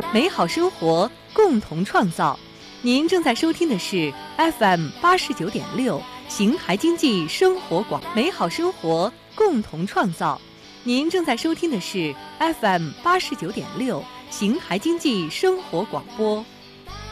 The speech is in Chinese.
美好生活，共同创造。您正在收听的是 FM89.6邢台经济生活广，美好生活，共同创造。您正在收听的是 FM89.6邢台经济生活广播。